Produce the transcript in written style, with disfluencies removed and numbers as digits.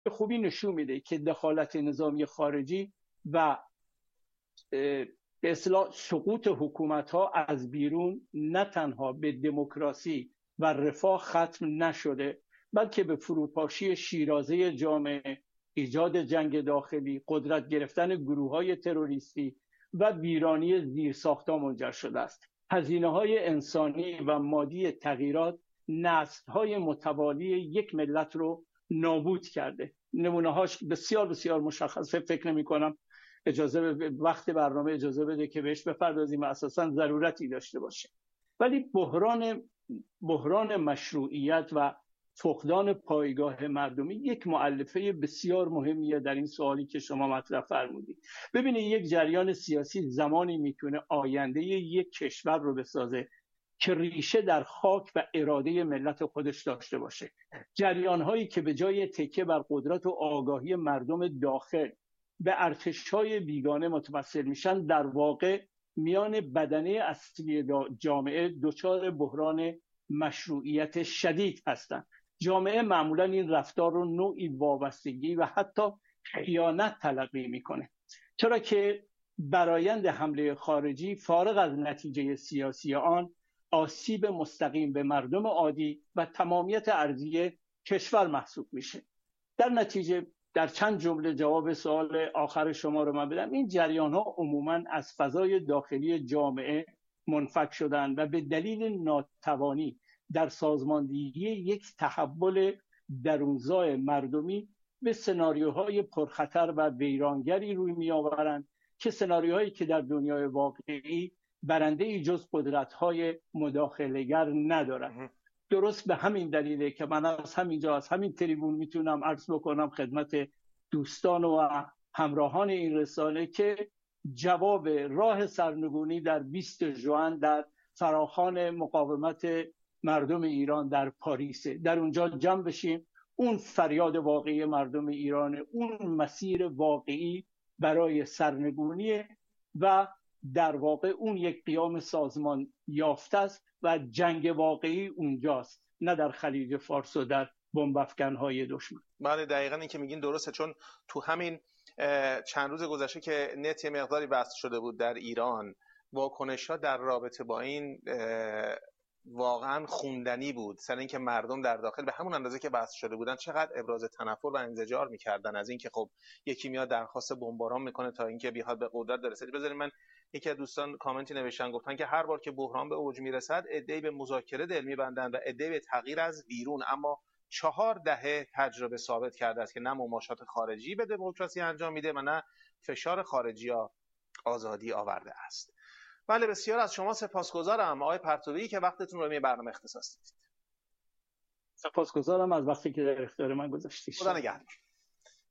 به خوبی نشون میده که دخالت نظامی خارجی و به اصطلاح سقوط حکومت‌ها از بیرون نه تنها به دموکراسی و رفاه ختم نشده، بلکه به فروپاشی شیرازه جامعه، ایجاد جنگ داخلی، قدرت گرفتن گروه‌های تروریستی و ویرانی زیرساخت‌ها منجر شده است. هزینه‌های انسانی و مادی تغییرات نسل‌های متوالی یک ملت رو نابود کرده. نمونه‌هاش بسیار بسیار مشخصه. فکر نمی‌کنم وقت برنامه اجازه بده که بهش بپردازیم، اساساً ضرورتی داشته باشه. ولی بحران مشروعیت و فقدان پایگاه مردمی یک مؤلفه بسیار مهمیه در این سوالی که شما مطرح فرمودید. ببینید، یک جریان سیاسی زمانی میتونه آینده یک کشور رو بسازه که ریشه در خاک و اراده ملت خودش داشته باشه. جریان‌هایی که به جای تکیه بر قدرت و آگاهی مردم داخل به ارتش‌های بیگانه متوسل میشن، در واقع میان بدنه اصلی جامعه دچار بحران مشروعیت شدید هستند. جامعه معمولا این رفتار رو نوعی وابستگی و حتی خیانت تلقی میکنه، چرا که برآیند حمله خارجی فارغ از نتیجه سیاسی آن آسیب مستقیم به مردم عادی و تمامیت ارضی کشور محسوب میشه. در نتیجه، در چند جمله جواب سوال آخر شما رو من بدم، این جریان ها عموماً از فضای داخلی جامعه منفک شدن و به دلیل ناتوانی در سازماندهی یک تحول درونزای مردمی به سناریوهای پرخطر و ویرانگری روی می آورند که سناریوهایی که در دنیای واقعی برنده‌ای جز قدرت‌های مداخله‌گر ندارند. درست به همین دلیله که من از همین تریبون میتونم عرض بکنم خدمت دوستان و همراهان این رساله که جواب راه سرنگونی در 20 ژوئن در فراخوان مقاومت مردم ایران در پاریس، در اونجا جمع بشیم. اون فریاد واقعی مردم ایران، اون مسیر واقعی برای سرنگونی و در واقع اون یک قیام سازمان یافته است و جنگ واقعی اونجاست، نه در خلیج فارس و در بمب افکن‌های دشمن. بله، دقیقاً این که میگین درسته، چون تو همین چند روز گذشته که نت یه مقداری بسته شده بود در ایران، واکنش‌ها در رابطه با این واقعاً خوندنی بود، سر اینکه مردم در داخل به همون اندازه که بسته شده بودن چقدر ابراز تنفر و انزجار می‌کردن از اینکه خب یکی میاد درخواست بمباران میکنه تا اینکه بیاد به قدرت برسه. بذارید من یکی از دوستان کامنتی نوشتن، گفتن که هر بار که بحران به اوج میرسد عده‌ای به مذاکره دل میبندند و عده‌ای به تغییر از بیرون، اما 4 دهه تجربه ثابت کرده است که نه مماشات خارجی به دموکراسی انجام میده و نه فشار خارجی یا آزادی آورده است. بله، بسیار از شما سپاسگزارم آقای پرتویی که وقتتون رو به برنامه اختصاص دادید. سپاسگزارم از وقتی که در اختیار من گذاشتید. خدا نگهدار.